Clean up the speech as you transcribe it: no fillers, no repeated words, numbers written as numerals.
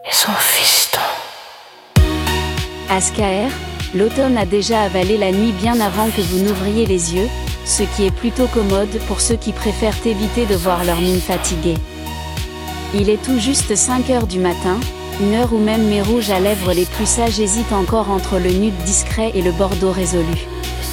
et son fiston. Ascaer, l'automne a déjà avalé la nuit bien avant que vous n'ouvriez les yeux, ce qui est plutôt commode pour ceux qui préfèrent éviter de voir leur mine fatiguée. Il est tout juste 5 heures du matin, une heure où même mes rouges à lèvres les plus sages hésitent encore entre le nude discret et le bordeaux résolu.